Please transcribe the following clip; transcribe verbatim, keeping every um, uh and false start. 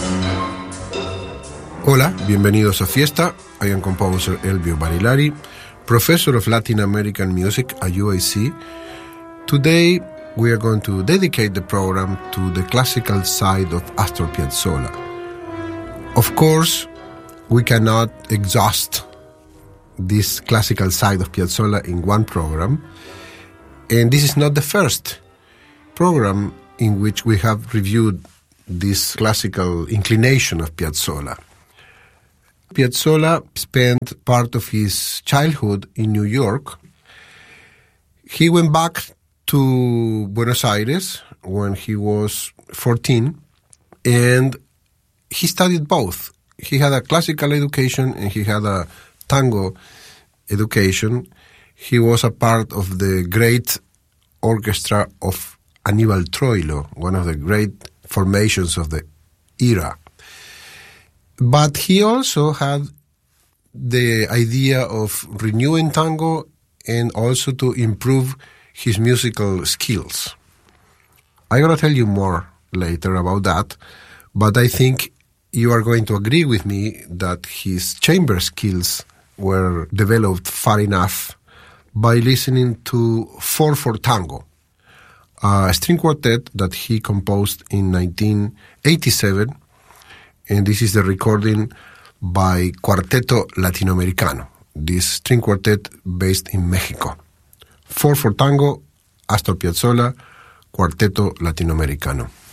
Hola, bienvenidos a Fiesta. I am composer Elvio Barilari, professor of Latin American music at U A C. Today we are going to dedicate the program to the classical side of Astor Piazzolla. Of course, we cannot exhaust this classical side of Piazzolla in one program, and this is not the first program in which we have reviewed this classical inclination of Piazzolla. Piazzolla spent part of his childhood in New York. He went back to Buenos Aires when he was fourteen, and he studied both. He had a classical education and he had a tango education. He was a part of the great orchestra of Aníbal Troilo, one of the great formations of the era. But he also had the idea of renewing tango and also to improve his musical skills. I'm going to tell you more later about that, but I think you are going to agree with me that his chamber skills were developed far enough by listening to four four Tango, a string quartet that he composed in nineteen eighty-seven, and this is the recording by Cuarteto Latinoamericano, this string quartet based in Mexico. four four Tango, Astor Piazzolla, Cuarteto Latinoamericano.